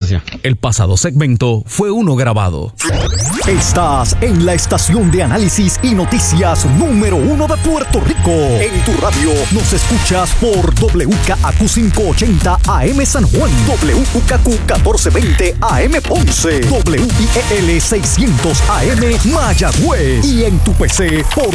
Gracias. El pasado segmento fue uno grabado. Estás en la estación de análisis y noticias número 1 de Puerto Rico. En tu radio nos escuchas por WKAQ 580 AM San Juan, WKQ 1420 AM Ponce, WIEL 600 AM Mayagüez y en tu PC por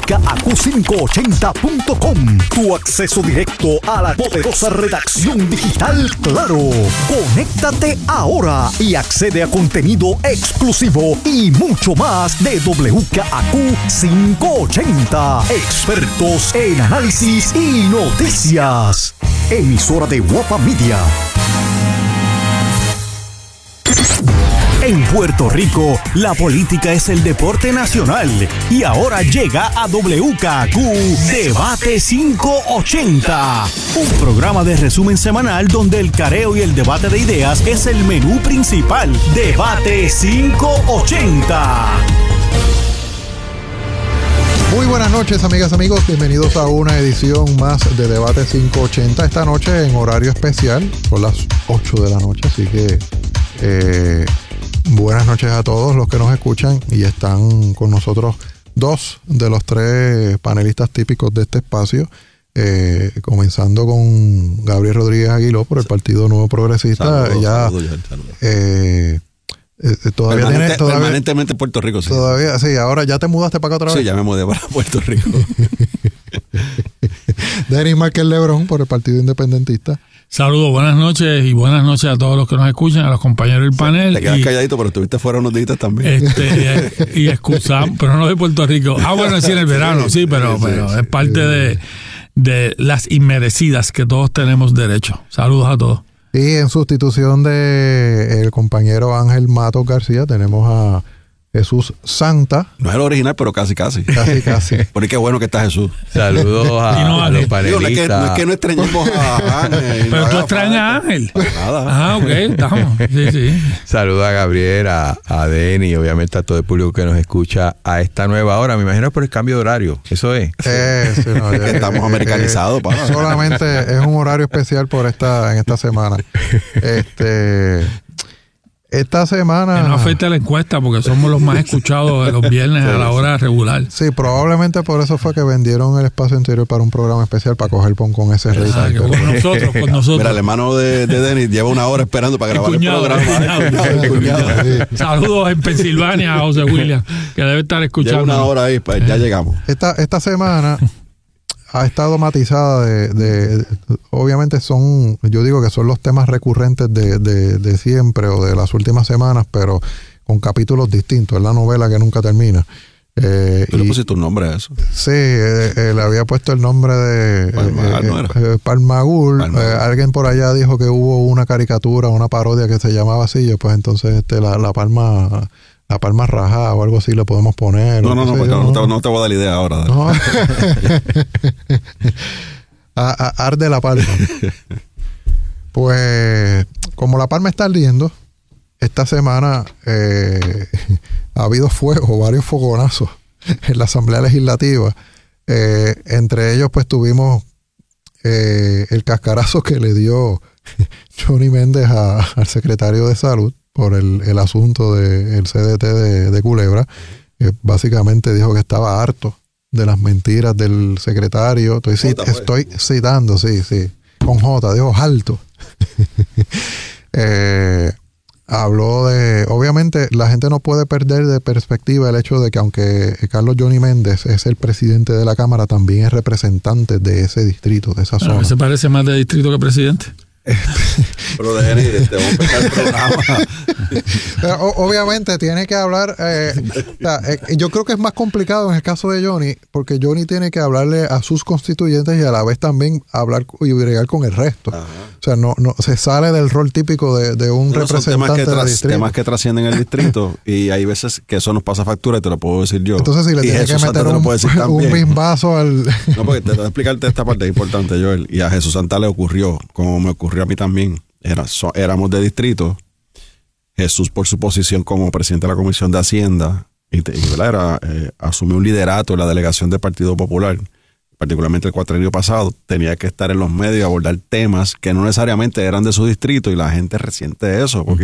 WKAQ580.com. Tu acceso directo a la poderosa redacción digital Claro. Conéctate ahora y accede a contenido exclusivo y mucho más de WKAQ 580. Expertos en análisis y noticias. Emisora de Guapa Media. En Puerto Rico, la política es el deporte nacional y ahora llega a WKAQ Debate 580, un programa de resumen semanal donde el careo y el debate de ideas es el menú principal. Debate 580. Muy buenas noches, amigas, amigos. Bienvenidos a una edición más de Debate 580. Esta noche en horario especial, son las 8 de la noche, así que buenas noches a todos los que nos escuchan y están con nosotros dos de los tres panelistas típicos de este espacio, comenzando con Gabriel Rodríguez Aguiló por el Partido Nuevo Progresista. Saludos. Todavía permanentemente en Puerto Rico, sí. Todavía, sí, ahora ya te mudaste para acá otra vez. Sí, ya me mudé para Puerto Rico. Denis Márquez Lebrón por el Partido Independentista. Saludos, buenas noches y buenas noches a todos los que nos escuchan, a los compañeros del panel. Te quedas calladito, pero estuviste fuera unos días también. Y excusamos, pero no de Puerto Rico. Bueno, sí, en el verano, sí, pero es parte de las inmerecidas que todos tenemos derecho. Saludos a todos. Y en sustitución de el compañero Ángel Matos García, tenemos a Jesús Santa. No es el original, pero casi. Casi. Pero qué bueno que está Jesús. Saludos a los panelistas. No es que no extrañemos a Ángel. Pero tú extrañas a Ángel. Nada. Ok, estamos. Sí. Saludos a Gabriel, a Denny y obviamente a todo el público que nos escucha a esta nueva hora. Me imagino por el cambio de horario. Eso es. Estamos americanizados. Solamente es un horario especial en esta semana. Esta semana... Que no afecta la encuesta porque somos los más escuchados de los viernes a la hora regular. Sí, probablemente por eso fue que vendieron el espacio anterior para un programa especial para coger con ese rey. Con nosotros. Mira, el hermano de Denis lleva una hora esperando para grabar el programa. El cuñado. Saludos en Pensilvania a José William, que debe estar escuchando. Lleva una hora ahí, pues ya llegamos. Esta semana ha estado matizada obviamente yo digo que son los temas recurrentes de siempre o de las últimas semanas, pero con capítulos distintos. Es la novela que nunca termina. ¿Tú le pusiste un nombre a eso? Sí, le había puesto el nombre de Palmagul. Alguien por allá dijo que hubo una caricatura, una parodia que se llamaba así, pues entonces la palma rajada o algo así le podemos poner. No te voy a dar la idea ahora. No. Arde la palma. Pues como la palma está ardiendo, esta semana ha habido varios fogonazos en la Asamblea Legislativa. Entre ellos pues tuvimos el cascarazo que le dio Johnny Méndez al secretario de Salud por el asunto del CDT de Culebra. Básicamente dijo que estaba harto de las mentiras del secretario. Estoy citando, sí, con J, dijo alto. Habló obviamente la gente no puede perder de perspectiva el hecho de que aunque Carlos Johnny Méndez es el presidente de la Cámara, también es representante de ese distrito, de esa zona. ¿Se parece más de distrito que presidente? Pero vamos a empezar el programa. Obviamente tiene que hablar. Yo creo que es más complicado en el caso de Johnny, porque Johnny tiene que hablarle a sus constituyentes y a la vez también hablar y bregar con el resto. Ajá. O sea, no se sale del rol típico de un representante del distrito. Temas que trascienden el distrito y hay veces que eso nos pasa factura y te lo puedo decir yo. Entonces si le tienes que meter un bimbazo al... No, porque te voy a explicarte esta parte importante, Joel. Y a Jesús Santa le ocurrió, como me ocurrió a mí también. Éramos de distrito. Jesús, por su posición como presidente de la Comisión de Hacienda, asumió un liderato en la delegación del Partido Popular, particularmente el cuatrienio pasado, tenía que estar en los medios y abordar temas que no necesariamente eran de su distrito, y la gente resiente eso, porque